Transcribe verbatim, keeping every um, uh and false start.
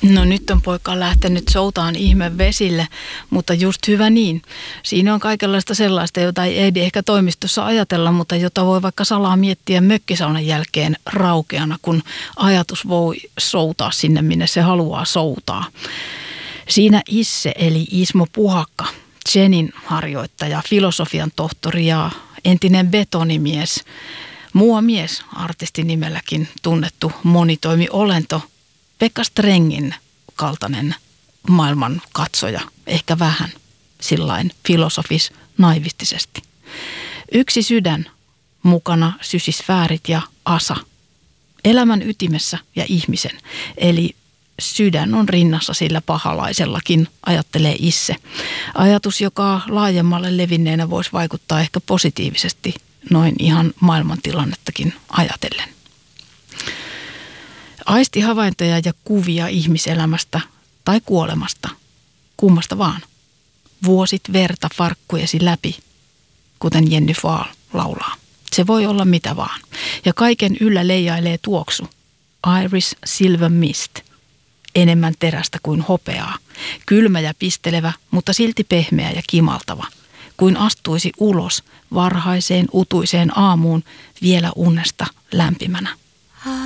No nyt on poika lähtenyt soutaan ihme vesille, mutta just hyvä niin. Siinä on kaikenlaista sellaista, jota ei ehdi ehkä toimistossa ajatella, mutta jota voi vaikka salaa miettiä mökkisaunan jälkeen raukeana, kun ajatus voi soutaa sinne, minne se haluaa soutaa. Siinä Isse eli Ismo Puhakka, Zenin harjoittaja, filosofian tohtori ja entinen betonimies, Mua mies, artistin nimelläkin tunnettu monitoimiolento, Pekka Strengin kaltainen maailman katsoja, ehkä vähän sillain filosofis naivistisesti. Yksi sydän, mukana sysisfäärit ja asa. Elämän ytimessä ja ihmisen, eli sydän on rinnassa sillä pahalaisellakin, ajattelee Isse. Ajatus, joka laajemmalle levinneenä voisi vaikuttaa ehkä positiivisesti noin ihan maailmantilannettakin ajatellen. Aisti havaintoja ja kuvia ihmiselämästä tai kuolemasta, kummasta vaan. Vuosit verta farkkujesi läpi, kuten Jenny Fahl laulaa. Se voi olla mitä vaan. Ja kaiken yllä leijailee tuoksu. Iris Silver Mist. Enemmän terästä kuin hopeaa. Kylmä ja pistelevä, mutta silti pehmeä ja kimaltava. Kuin astuisi ulos varhaiseen utuiseen aamuun vielä unesta lämpimänä.